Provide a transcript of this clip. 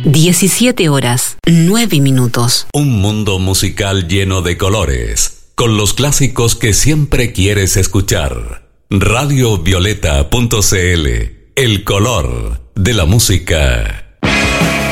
17 horas, 9 minutos. Un mundo musical lleno de colores, con los clásicos que siempre quieres escuchar. Radiovioleta.cl, el color de la música.